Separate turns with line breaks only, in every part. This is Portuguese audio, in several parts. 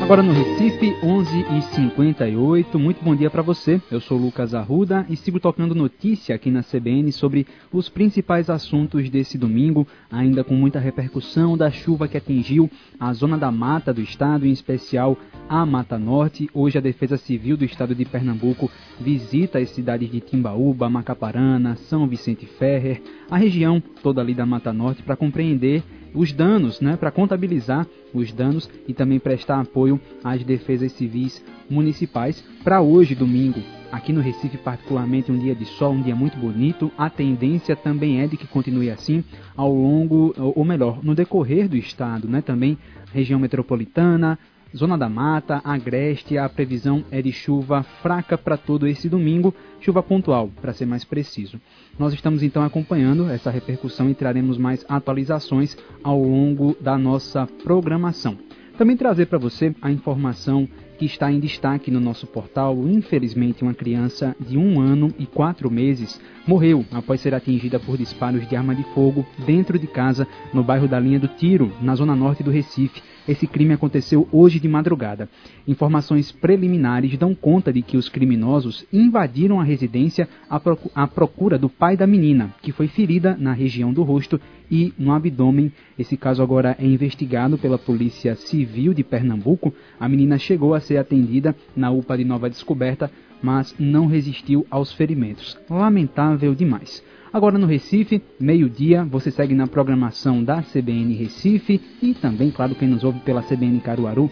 Agora no Recife, 11h58. Muito bom dia para você. Eu sou Lucas Arruda e sigo tocando notícia aqui na CBN sobre os principais assuntos desse domingo, ainda com muita repercussão da chuva que atingiu a zona da mata do estado, em especial a Mata Norte. Hoje a Defesa Civil do estado de Pernambuco visita as cidades de Timbaúba, Macaparana, São Vicente Ferrer, a região toda ali da Mata Norte, para compreender os danos, para contabilizar os danos e também prestar apoio às defesas civis municipais. Para hoje, domingo, aqui no Recife, particularmente um dia de sol, um dia muito bonito. A tendência também é de que continue assim ao longo, ou melhor, no decorrer do estado, também região metropolitana, Zona da Mata, Agreste. A previsão é de chuva fraca para todo esse domingo, chuva pontual, para ser mais preciso. Nós estamos então acompanhando essa repercussão e traremos mais atualizações ao longo da nossa programação. Também trazer para você a informação que está em destaque no nosso portal. Infelizmente, uma criança de 1 ano e 4 meses morreu após ser atingida por disparos de arma de fogo dentro de casa no bairro da Linha do Tiro, na zona norte do Recife. Esse crime aconteceu hoje de madrugada. Informações preliminares dão conta de que os criminosos invadiram a residência à procura do pai da menina, que foi ferida na região do rosto e no abdômen. Esse caso agora é investigado pela Polícia Civil de Pernambuco. A menina chegou a ser atendida na UPA de Nova Descoberta, mas não resistiu aos ferimentos. Lamentável demais. Agora no Recife, meio-dia, você segue na programação da CBN Recife e também, claro, quem nos ouve pela CBN Caruaru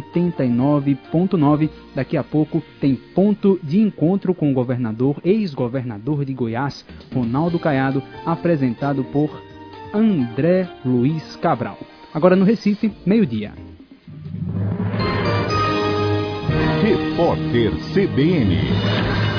89.9. Daqui a pouco tem ponto de encontro com o governador, ex-governador de Goiás, Ronaldo Caiado, apresentado por André Luiz Cabral. Agora no Recife, meio-dia.
Repórter CBN.